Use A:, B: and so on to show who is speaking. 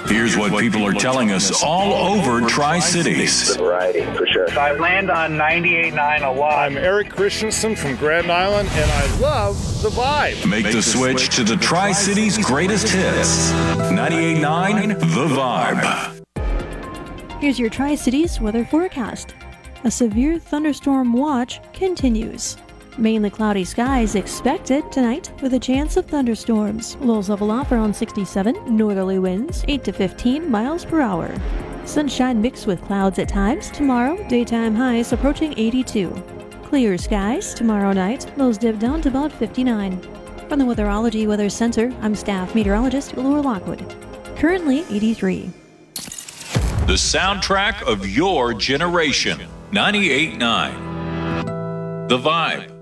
A: Here's what people are telling us all over Tri-Cities.
B: Variety, for sure.
C: I land on 98.9 a lot.
D: I'm Eric Christensen from Grand Island, and I love the vibe.
A: Make the switch to the Tri-Cities' greatest hits. 98.9 The Vibe.
E: Here's your Tri-Cities weather forecast. A severe thunderstorm watch continues. Mainly cloudy skies expected tonight with a chance of thunderstorms. Lows level off around 67, northerly winds 8 to 15 miles per hour. Sunshine mixed with clouds at times. Tomorrow, daytime highs approaching 82. Clear skies tomorrow night, lows dip down to about 59. From the Weatherology Weather Center, I'm staff meteorologist Laura Lockwood. Currently 83.
A: The soundtrack of your generation. 98.9 The Vibe.